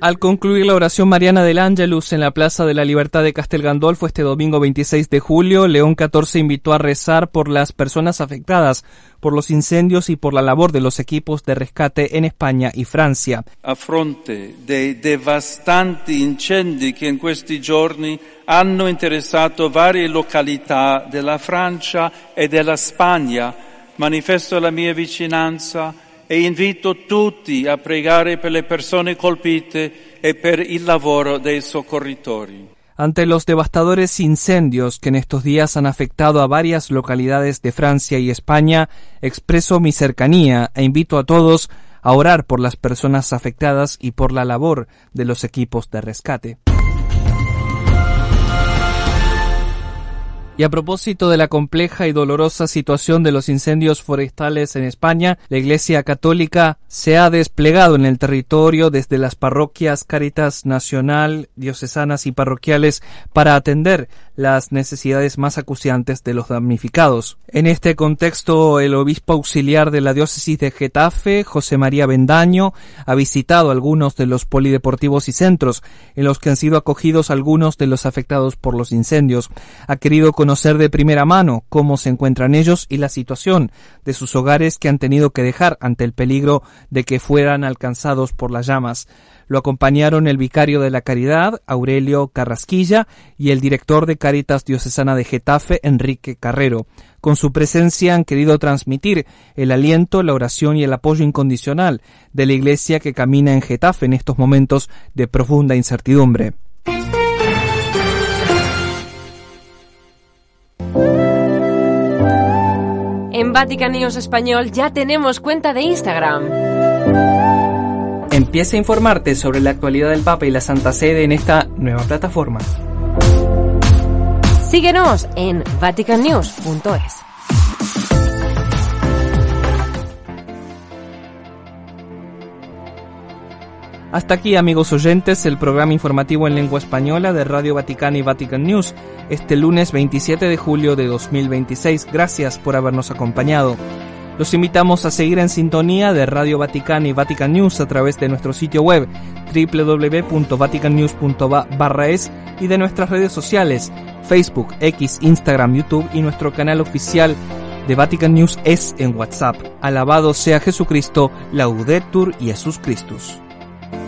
Al concluir la oración mariana del Ángelus en la Plaza de la Libertad de Castel Gandolfo este domingo 26 de julio, León XIV invitó a rezar por las personas afectadas por los incendios y por la labor de los equipos de rescate en España y Francia. A fronte dei devastanti incendi che in questi giorni hanno interessato varie località della Francia e della Spagna, manifesto la mia vicinanza e invito tutti a pregare per le persone colpite e per il lavoro dei soccorritori. Ante los devastadores incendios que en estos días han afectado a varias localidades de Francia y España, expreso mi cercanía e invito a todos a orar por las personas afectadas y por la labor de los equipos de rescate. Y a propósito de la compleja y dolorosa situación de los incendios forestales en España, la Iglesia Católica se ha desplegado en el territorio desde las parroquias Cáritas Nacional, diocesanas y parroquiales para atender las necesidades más acuciantes de los damnificados. En este contexto, el obispo auxiliar de la diócesis de Getafe, José María Bendaño, ha visitado algunos de los polideportivos y centros en los que han sido acogidos algunos de los afectados por los incendios. Ha querido conocer de primera mano cómo se encuentran ellos y la situación de sus hogares que han tenido que dejar ante el peligro de que fueran alcanzados por las llamas. Lo acompañaron el vicario de la Caridad, Aurelio Carrasquilla, y el director de Cáritas Diocesana de Getafe, Enrique Carrero. Con su presencia han querido transmitir el aliento, la oración y el apoyo incondicional de la Iglesia que camina en Getafe en estos momentos de profunda incertidumbre. En Vatican News Español ya tenemos cuenta de Instagram. Empieza a informarte sobre la actualidad del Papa y la Santa Sede en esta nueva plataforma. Síguenos en vaticannews.es. Hasta aquí, amigos oyentes, el programa informativo en lengua española de Radio Vaticana y Vatican News, este lunes 27 de julio de 2026. Gracias por habernos acompañado. Los invitamos a seguir en sintonía de Radio Vaticana y Vatican News a través de nuestro sitio web www.vaticannews.va/es y de nuestras redes sociales Facebook, X, Instagram, YouTube y nuestro canal oficial de Vatican News es en WhatsApp. Alabado sea Jesucristo, Laudetur Jesus Christus.